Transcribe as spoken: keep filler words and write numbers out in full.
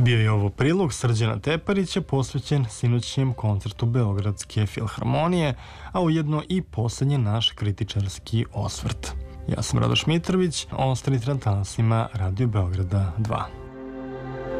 Bio je ovo prilog Srđana Teparića posvećen sinoćnjem koncertu Beogradske filharmonije, a ujedno i poslednji naš kritičarski osvrt. Ja sam Radoš Mitrović, ostanite na talasima Radio Beograda dva.